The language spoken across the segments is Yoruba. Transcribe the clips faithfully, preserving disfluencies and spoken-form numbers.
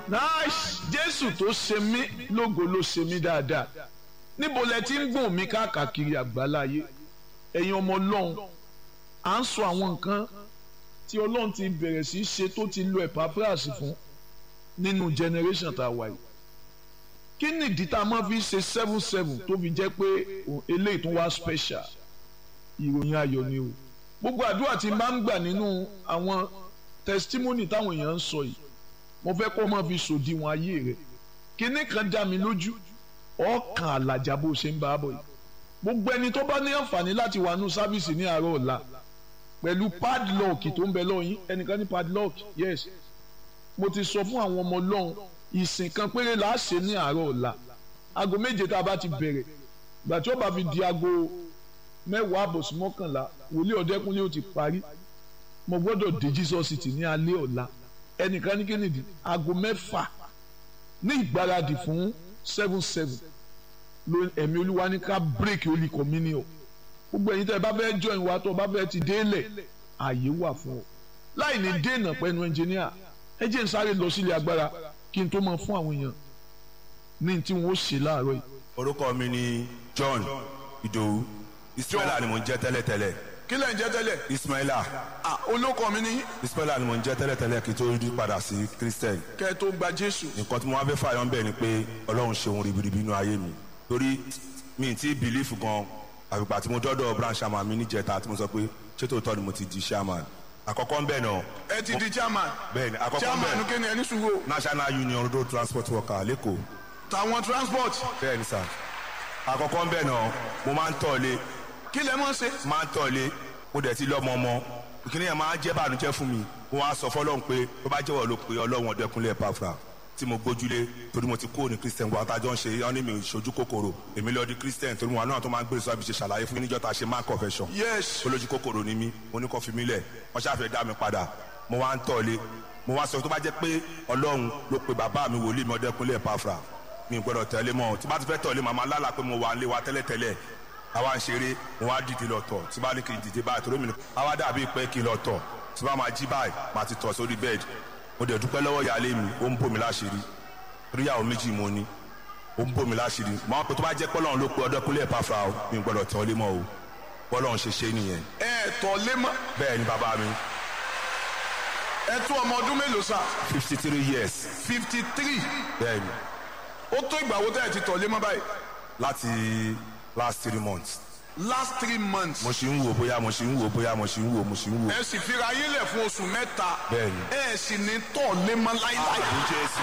nice jésù tó ṣe mí lógo ló ṣe mí dáadáa níbo lẹ ti ń gbọ̀n mí káàkiri àgbáláyé ẹ̀yin ọmọ ọlọ́run à ń sọ àwọn nǹkan tí ọlọ́run ti bẹ̀rẹ̀ sí í ṣe tó ti lo Epaphras fún nínú generation tá a wà yìí kí nìdí tá a máa fi ṣe seven seven tó fi jẹ́ pé eléyìí tó wá special ìròyìn ayọ̀ ni o gbogbo àdúrà tí n bá ń gbà nínú àwọn testimony táwọn èèyàn ń sọ yìí mo fẹ́ kó máa fi sòdiwọ̀n ayé rẹ̀ kíní kan dá mi lójú ọkàn àlàjá bó ṣe ń bá a bọ̀ yìí gbogbo ẹni tó bá ní àǹfààní láti wà nù sáfìsì ní àárọ̀ ọ̀la pẹ̀lú padlock tó ń bẹ lọ́yìn ẹnìkan ní padlock yes mo ti sọ fún àwọn ọmọ ọlọ́run ìsìn kan péré là á ṣe ní àárọ̀ ọ̀la aago méje tá a bá ti bẹ̀rẹ̀ ìgbà tí ó bá fi di aago mẹ́wàá àbọ̀ sí mọ́kànlá wòlíì ọ̀dẹ́kúnlé ó ti parí mo gbọ́dọ̀ dé Jesus City ní alẹ́ ọ̀la ẹnìkan ní kennedy aago mẹ́fà ní ìgbáradì fún seven seven ló ẹ̀mí olúwa ní ká break holy communion gbogbo ẹ̀yin tẹ́ ẹ bá fẹ́ join wa tó bá fẹ́ ti délẹ̀ ààyè wà fún ọ láì ní dènà pẹ̀lú ẹnjìníà ẹ jẹ́ n sáré lọ sílé agbára kí n tó máa fún àwọn èèyàn ní tí wọ́n ó ṣe láàárọ̀ yìí. orúkọ mi ni John Ìdòwú Ismaila ni mò ń jẹ́ tẹ́lẹ̀tẹ́lẹ̀. kí lẹ̀ ń jẹ́ tẹ́lẹ̀. Ismaila. ah olóko mi ni. Ismaila ni mò ń jẹ́ tẹ́lẹ̀tẹ́lẹ̀ kí n tó rí padà sí Christian. kẹ́ ẹ tó gba Jésù. nǹkan tí mo wá fẹ́ fààyàn ń bẹ̀ ni pé Ọlọ́run ṣe ohun ribiribi inú ayé mi torí mi ti bìlífù gan àgbègbè tí mo dọ́dọ̀ branch chairman mi níjẹta tí mo sọ pé ṣé tòótọ́ ni mo ti di chairman àkọ́kọ́ ń bẹ̀ náà. ẹ ti di chairman. bẹ́ẹ̀ni àkọ́kọ́ ń bẹ̀ chairman kí ni ẹni sùúrù. National Union Road Transport Worker lẹ́kọ̀ọ́. tàwọn transport. bẹ́ẹ̀ni sà àkọ́kọ́ ń bẹ̀ náà mo máa ń tọ̀lé. kí lẹ mọ̀ ṣe. máa ń tọ̀lé mo dẹ̀ ti lọ́mọ ọmọ ìkíni yẹn máa ń jẹ́ bànújẹ́ fún mi mo wá sọ fọlọ́run pé tó bá jẹ́wọ́ ló pe Ọlọ́run Ọdẹ́kúnlé Epaphras tí mo gbójúlé torí mo ti kó ní Christian wa tájọ́ ń ṣe ọ́ ní mi ìṣojú kòkòrò èmi lọ́ọ́ di Christian torí wọn náà tó máa ń gbé sọ́ọ́ bí ṣe ṣàlàyé fún níjọ́ ta ṣe máa confession. yes. olójú kòkòrò ni mí mo ní kó fi mí lẹ̀ wọ́n ṣàfẹ́ dá mi padà mo wá ń tọ̀lé mo wá sọ tó bá jẹ́ pé Ọlọ́run ló pe bàbá mi wòlíì mi Ọdẹ́kúnlé Epaphras mi gbọ́dọ̀ tẹ̀lé mọ́ tí bá ti fẹ́ tọ̀lé màmá lálà pé mo wà ń lé wa tẹ́lẹ̀tẹ́lẹ̀ àwa ń ṣeré mo wá dìde lọ tọ̀ tí bá ní kí n dìde báyìí torí mi àwa dàbí pé kí n lọ tọ̀ tí bá máa jí báyìí máa ti tọ̀ sórí bẹ́ẹ̀dì mo dẹ̀ dúpẹ́ lọ́wọ́ ìyáálé mi ó ń bò mí láṣìírí ríyàwó méjì mo ní ó ń bò mí láṣìírí máa pẹ́ tó bá jẹ́ pọ́lọ́run ló pe Ọdẹ́kúnlé Epaphras mi gbọ́dọ̀ tọ̀ lé mọ́ o pọ́lọ́run ṣe ṣe nìyẹn. ẹ tọ̀ lé mọ́. bẹ́ẹ̀ ni bàbá mi. ẹ tó ọmọ ọdún mélòó sá. fifty three years. fifty three. bẹ́ẹ̀ ni. ó tó ìgbà wo tẹ́ ẹ ti tọ̀ lé mọ́ báyìí. láti last three months. last three months. mo ṣì ń wò bóyá mo ṣì ń wò bóyá mo ṣì ń wò mo ṣì ń wò. ẹ sì fira yín lẹ̀ fún oṣù mẹ́ta. bẹ́ẹ̀ni. ẹ sì ní tọ̀ lé mọ́ láíláí. àmì Jésù.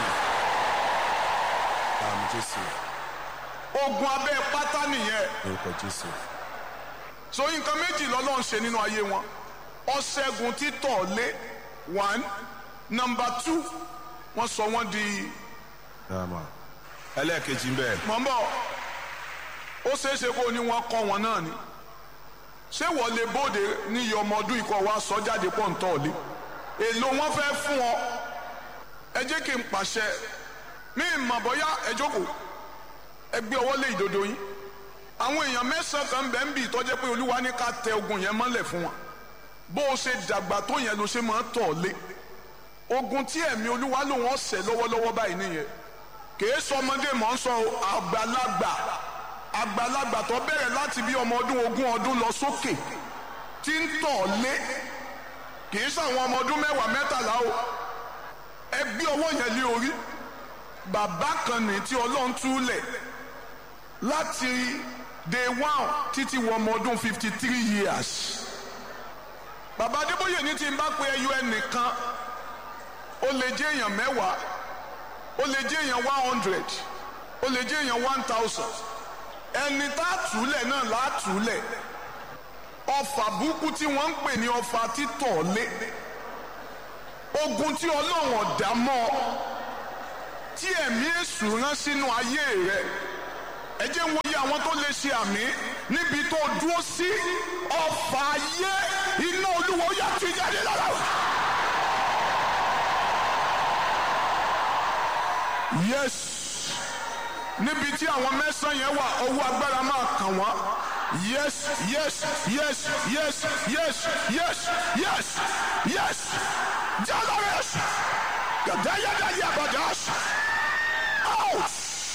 àmì Jésù. ogun abẹ́ pátá nìyẹn. orúkọ Jésù. so nǹkan méjì lọ́lọ́run ṣe nínú ayé wọn ó ṣẹ́gun títọ̀ lé one number two wọ́n sọ wọ́n di. ẹlẹ́ẹ̀kejì ń bẹ̀. mọ̀ ń bọ̀ ó ṣeé ṣe kó o ní wọ́n kọ́ wọn náà ni ṣé wọ́n lè bóde ní iye ọmọ ọdún ikọ̀ wa sọ jáde pọ̀ ń tọ̀ lé èlò wọn fẹ́ fún ọ ẹ jẹ́ kí n pàṣẹ mí mọ̀ bóyá ẹ jókòó ẹ gbé ọwọ́ lé ìdodo yín àwọn èèyàn mẹ́sàn-án kan bẹ́ẹ̀ ń bì tọ́jẹ́ pé olúwa ní ká tẹ ogun yẹn mọ́lẹ̀ fún wọn bó o ṣe dàgbà tó yẹn ló ṣe máa ń tọ̀ lé ogun tí ẹ̀mí olúwa lòun ọ̀sẹ̀ lọ́wọ́lọ́wọ́ báyìí nìyẹn kìí sọ ọmọdé mọ̀ ń sọ àgbàlagbà àgbàlagbà tó bẹ̀rẹ̀ láti bí ọmọ ọdún ogún ọdún lọ sókè tí ń tọ̀ lé kìí sàwọn ọmọ ọdún mẹ́wàá mẹ́tàlá o ẹ gbé ọwọ́ yẹn lé orí bàbá kan ní tí ọlọ́run túlẹ̀ láti day one títí wọ ọmọ ọdún fifty three years bàbá adébóyè ní tí n bá pe ẹyọ ẹnìkan ó lè jẹ́ èèyàn mẹ́wàá ó lè jẹ́ èèyàn one hundred ó lè jẹ́ èèyàn one thousand ẹni tá a túlẹ̀ náà là á túlẹ̀ ọfà burúkú tí wọ́n ń pè ní ọfà títọ̀ lé ogun tí ọlọ́run ọ̀dá mọ́ tí ẹ̀mí èṣù rán sínú ayé rẹ̀ ẹ jẹ́ ń wòye àwọn tó lè ṣe àmì níbi tó dúró sí ọfà ayé iná olúwa ó yà tú jáde lára wa. yes níbi tí àwọn mẹ́sàn-án yẹn wà ọwọ́ agbára máa kàn wọ́n yes yes yes yes yes yes yes yes jalares Gadayagaya badash. Out.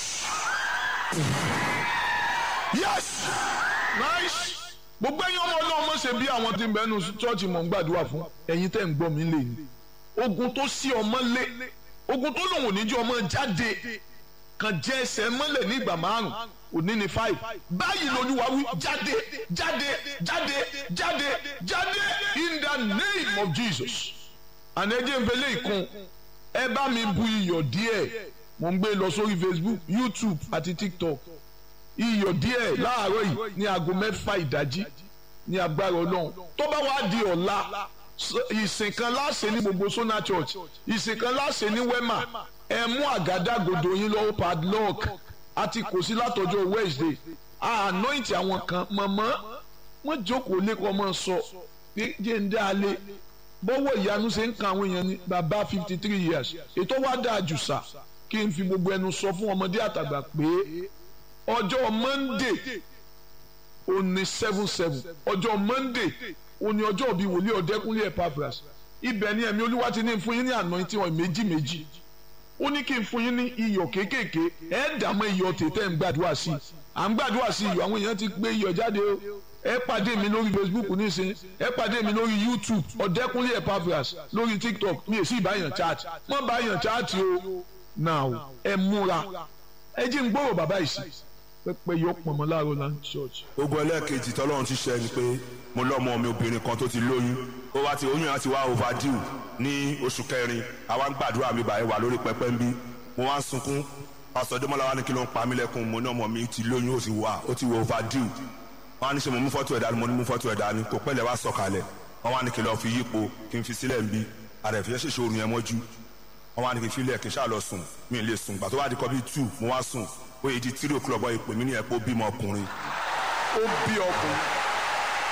Yes. Nice. Gbogbo ẹ̀yin ọmọ Ọlọ́run mọ̀ ṣe bí àwọn tí ń bẹ nínú chọ́ọ̀chì mọ̀ ń gbàdúrà fún ẹ̀yin tẹ́ ń gbọ́ mi lè ní. Ogun tó sí ọmọ lé, ogun tó lòun ò ní jẹ́ ọmọ jáde kan jẹ́ ẹsẹ̀ mọ́lẹ̀ ní ìgbà márùn òní ní five. Báyìí l'Olúwa wí jáde jáde jáde jáde jáde in the name of Jesus. Ànẹ́jẹ́ ń fẹlẹ́ ìkun ẹ bá mi bu iyọ̀ díẹ̀ mo ń gbé lọ sórí Facebook, YouTube àti TikTok. Iyọ̀ díẹ̀ láàárọ̀ yìí ní aago mẹ́fà ìdájí ní agbára Ọlọ́run tó bá wá di ọ̀la ìsìn kan láṣẹ ní gbogbo Sona Church ìsìn kan láṣẹ ní Wema ẹ mú àgádágodo yín lọ́wọ́ padlock àti kò sí látọjọ́ Wednesday anoint àwọn kan mọ̀mọ́ wọ́n jókòó lẹ́kọ̀ọ́ mọ́ sọ pé jẹ́ ń dá a lé bọ́wọ́ ìyanu ṣe ń kan àwọn èèyàn ní bàbá fifty three years ètò wá dáa jù sà kí n fi gbogbo ẹnu sọ fún ọmọdé àtàgbà pé ọjọ́ Monday òní seven seven ọjọ́ Monday òní ọjọ́ bíi wòlíì Ọ̀dẹ́kúnlé Epaphras ibẹ̀ ni ẹ̀mí Olúwa ti ní fún yín ní anointing oil méjì méjì ó ní kí n fún yín ní iyọ̀ kéékèèké ẹ̀ dààmú iyọ̀ tètè ń gbàdúrà sí i à ń gbàdúrà sí iyọ̀ àwọn èèyàn ti gbé iyọ̀ jáde o ẹ pàdé mi lórí Facebook nísìnyí ẹ pàdé mi lórí YouTube Ọ̀dẹ́kúnlé Epaphras lórí TikTok mi èsì ìbáyàn chat mọ́ báyàn chat o now ẹ múra ẹ jí ń gbọ́rọ̀ bàbá yìí sí pẹpẹ yọ pọnmọ láàárọ̀ land church. ogun ẹlẹ́ẹ̀kejì tọ́lọ́run ti ṣe ni pé mo lọ́mọ mi obìnrin kan tó ti lóyún ó wá ti oyún yẹn ti wá overdue ní oṣù kẹrin àwa ń gbàdúrà mi báyìí wà lórí pẹpẹ ń bí mo wá ń sunkún pásítọ̀ Dẹ́mọ́lá wa ní kí ló ń pa mí lẹ́kùn mo ní ọmọ mi ti lóyún ó ti wà ó ti wà overdue wọ́n á ní ṣe mo mú fọ́tò ẹ̀ dání mo ní mú fọ́tò ẹ̀ dání kò pẹ́lẹ̀ wá sọ̀kalẹ̀ wọ́n wá ní kí lọ́ọ́ fi yípo kí n fi sílẹ̀ ń bí àrẹ̀fẹ́ ṣèṣe òrùn yẹn mọ́jú wọ́n wá ní kí n fi ilẹ̀ kí n ṣáà lọ sùn mi ì lè sùn gbà tó wá di kọ́ bí two mo wá sùn ó yẹ di three o'clock bọ́ ìpè mí ní ẹ̀pọ̀ bímọ ọkùnrin. Ó bí ọkùnrin.